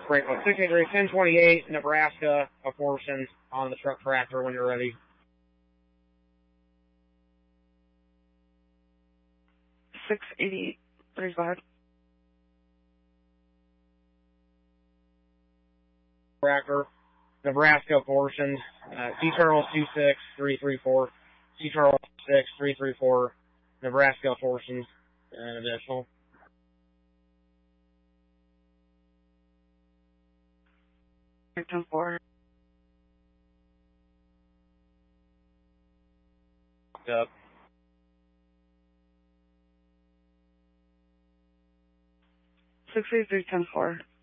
Great. 683-1028, Nebraska, apportions on the truck tractor when you're ready. 680-35. Tractor, Nebraska portions, C Charles 26334, C Charles 6334, Nebraska portions, and additional. Victim 4. Up. 683-10-4.